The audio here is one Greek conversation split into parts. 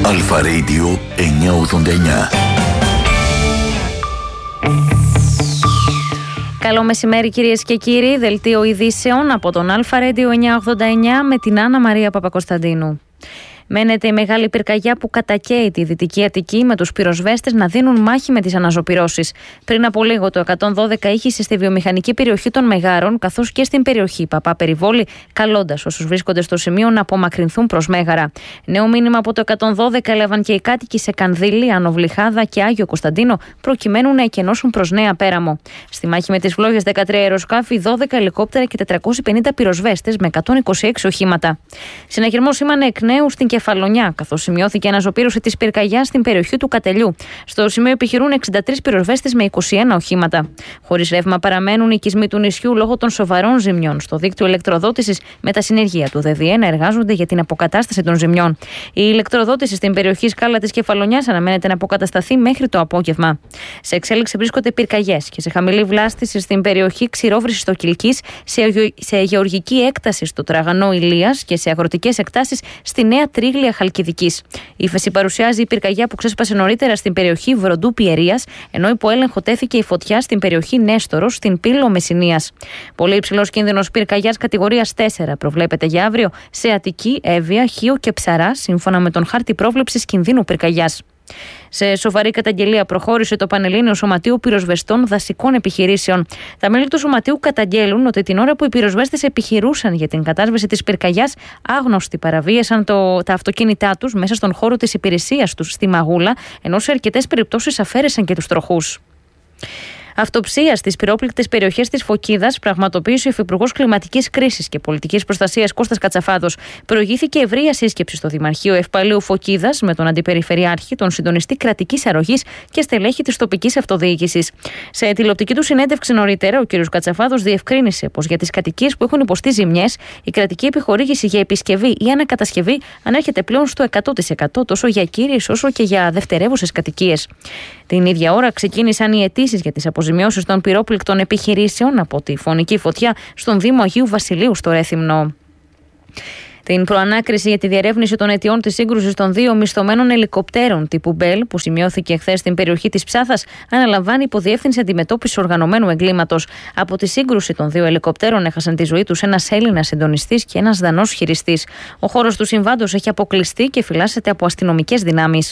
Αλφα Radio 989. Καλό μεσημέρι κυρίες και κύριοι, δελτίο ειδήσεων από τον Αλφα Radio 989 με την Άννα Μαρία Παπακοσταντίνου. Μένεται η μεγάλη πυρκαγιά που κατακαίει τη Δυτική Αττική, με τους πυροσβέστες να δίνουν μάχη με τις αναζωπυρώσεις. Πριν από λίγο το 112 ήχησε στη βιομηχανική περιοχή των Μεγάρων, καθώς και στην περιοχή Παπά-Περιβόλη, καλώντας όσους βρίσκονται στο σημείο να απομακρυνθούν προς Μέγαρα. Νέο μήνυμα από το 112 έλαβαν και οι κάτοικοι σε Κανδύλη, Αννοβλιχάδα και Άγιο Κωνσταντίνο, προκειμένου να εκενώσουν προς Νέα Πέραμο. Στη μάχη με τις φλόγες 13 αεροσκάφη, 12 ελικόπτερα και 450 πυροσβέστες με 126 οχήματα. Συναγερμό σήμανε εκ νέου στην Κεφαλονιά, καθώς σημειώθηκε αναζωπήρωση της πυρκαγιάς στην περιοχή του Κατελιού. Στο σημείο επιχειρούν 63 πυροσβέστες με 21 οχήματα. Χωρίς ρεύμα παραμένουν οι οικισμοί του νησιού λόγω των σοβαρών ζημιών στο δίκτυο ηλεκτροδότησης, με τα συνεργεία του ΔΔΕ να εργάζονται για την αποκατάσταση των ζημιών. Η ηλεκτροδότηση στην περιοχή Σκάλα της Κεφαλονιάς αναμένεται να αποκατασταθεί μέχρι το απόγευμα. Σε εξέλιξη βρίσκονται πυρκαγιές και σε χαμηλή βλάστηση στην περιοχή Ξηρόβρυσης στο Κιλκής, σε γεωργική έκταση στο Τραγανό Ηλίας και σε αγροτικές εκτάσεις στη Νέα Τρίγλια Χαλκιδικής. Ύφεση παρουσιάζει η πυρκαγιά που ξέσπασε νωρίτερα στην περιοχή Βροντού Πιερίας, ενώ υπό έλεγχο τέθηκε η φωτιά στην περιοχή Νέστορος, στην Πύλο Μεσσηνίας. Πολύ υψηλός κίνδυνος πυρκαγιάς κατηγορίας 4 προβλέπεται για αύριο σε Αττική, Εύβοια, Χίο και Ψαρά, σύμφωνα με τον χάρτη πρόβλεψης κινδύνου πυρκαγιάς. Σε σοβαρή καταγγελία προχώρησε το Πανελλήνιο Σωματείο Πυροσβεστών Δασικών Επιχειρήσεων. Τα μέλη του σωματείου καταγγέλουν ότι την ώρα που οι πυροσβέστες επιχειρούσαν για την κατάσβεση της πυρκαγιάς, άγνωστοι παραβίασαν τα αυτοκίνητά τους μέσα στον χώρο της υπηρεσίας τους στη Μαγούλα, ενώ σε αρκετές περιπτώσεις αφαίρεσαν και τους τροχούς. Αυτοψία στις πυρόπληκτες περιοχές της Φωκίδας πραγματοποίησε ο Υφυπουργός Κλιματικής Κρίσης και Πολιτικής Προστασίας Κώστας Κατσαφάδος. Προηγήθηκε ευρεία σύσκεψη στο Δημαρχείο Ευπαλίου Φωκίδας με τον Αντιπεριφερειάρχη, τον Συντονιστή Κρατικής Αρρωγής και στελέχη της τοπικής αυτοδιοίκησης. Σε τηλεοπτική του συνέντευξη νωρίτερα, ο κ. Κατσαφάδος διευκρίνησε πως για τις κατοικίες που έχουν υποστεί ζημιές, η κρατική επιχορήγηση για επισκευή ή ανακατασκευή ανέρχεται πλέον στο 100% τόσο για κύριες όσο και για δευτερεύουσες κατοικίες. Την ίδια ώρα ξεκίνησαν οι αιτήσεις για τις αποζημιώσεις των πυρόπληκτων επιχειρήσεων από τη φωνική φωτιά στον Δήμο Αγίου Βασιλείου στο Ρέθυμνο. Την προανάκριση για τη διερεύνηση των αιτιών της σύγκρουσης των δύο μισθωμένων ελικοπτέρων τύπου Μπέλ, που σημειώθηκε χθες στην περιοχή της Ψάθας, αναλαμβάνει Υποδιεύθυνση Αντιμετώπισης Οργανωμένου Εγκλήματος. Από τη σύγκρουση των δύο ελικοπτέρων έχασαν τη ζωή τους ένας Έλληνας συντονιστής και ένας Δανός χειριστής. Ο χώρος του συμβάντος έχει αποκλειστεί και φυλάσσεται από αστυνομικές δυνάμεις.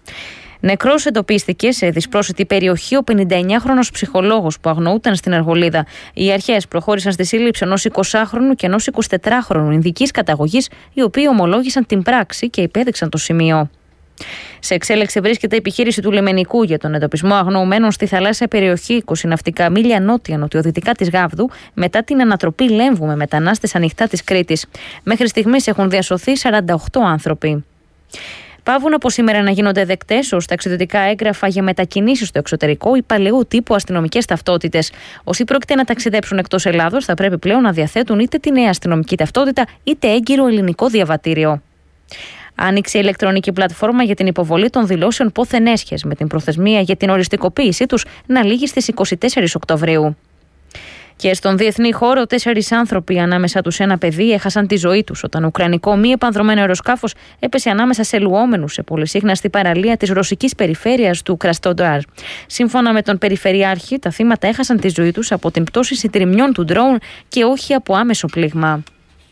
Νεκρός εντοπίστηκε σε δυσπρόσιτη περιοχή ο 59χρονος ψυχολόγος που αγνοούταν στην Αργολίδα. Οι αρχές προχώρησαν στη σύλληψη ενός 20χρονου και ενός 24χρονου Ινδικής καταγωγής, οι οποίοι ομολόγησαν την πράξη και υπέδειξαν το σημείο. Σε εξέλιξη βρίσκεται η επιχείρηση του Λιμενικού για τον εντοπισμό αγνοωμένων στη θαλάσσια περιοχή 20 ναυτικά μίλια νότια-νοτιοδυτικά της Γάβδου, μετά την ανατροπή λέμβου με μετανάστες ανοιχτά της Κρήτης. Μέχρι στιγμής έχουν διασωθεί 48 άνθρωποι. Παύουν από σήμερα να γίνονται δεκτές ως ταξιδιωτικά έγγραφα για μετακινήσεις στο εξωτερικό ή παλαιού τύπου αστυνομικές ταυτότητες. Όσοι πρόκειται να ταξιδέψουν εκτός Ελλάδος θα πρέπει πλέον να διαθέτουν είτε τη νέα αστυνομική ταυτότητα είτε έγκυρο ελληνικό διαβατήριο. Άνοιξε η ηλεκτρονική πλατφόρμα για την υποβολή των δηλώσεων πόθεν έσχες, με την προθεσμία για την οριστικοποίησή τους να λήγει στις 24 Οκτωβρίου. Και στον διεθνή χώρο, 4 άνθρωποι, ανάμεσα τους ένα παιδί, έχασαν τη ζωή τους όταν ουκρανικό μη επανδρωμένο αεροσκάφος έπεσε ανάμεσα σε λουόμενους σε πολυσύχναστη παραλία της ρωσικής περιφέρειας του Κραστοντάρ. Σύμφωνα με τον Περιφερειάρχη, τα θύματα έχασαν τη ζωή τους από την πτώση συντριμμιών του ντρόουν και όχι από άμεσο πλήγμα.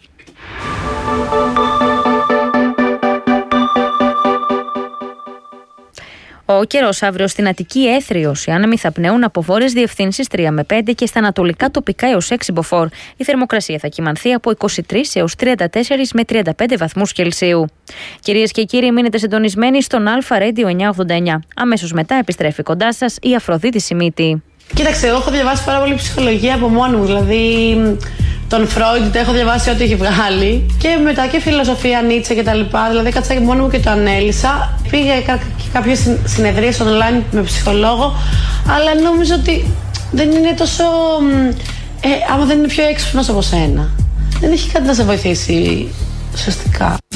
Ο καιρός αύριο στην Αττική έθριος. Οι άνεμοι θα πνέουν από βόρειες διευθύνσεις 3 με 5 και στα ανατολικά τοπικά έως 6 μποφόρ. Η θερμοκρασία θα κυμανθεί από 23 έως 34 με 35 βαθμούς Κελσίου. Κυρίες και κύριοι, μείνετε συντονισμένοι στον Αλφα Radio 989. Αμέσως μετά επιστρέφει κοντά σας η Αφροδίτη Σιμίτη. Κοίταξε, εγώ έχω διαβάσει πάρα πολύ ψυχολογία από μόνη μου. Δηλαδή, τον Φρόιντ έχω διαβάσει ό,τι έχει βγάλει. Και μετά και φιλοσοφία, Νίτσε κτλ. Δηλαδή, κάτσα και μόνη μου και το ανέλησα. Πήγα και κάποιες συνεδρίες online με ψυχολόγο. Αλλά νομίζω ότι δεν είναι τόσο. Άμα δεν είναι πιο έξυπνος από σένα, δεν έχει κάτι να σε βοηθήσει σωστικά.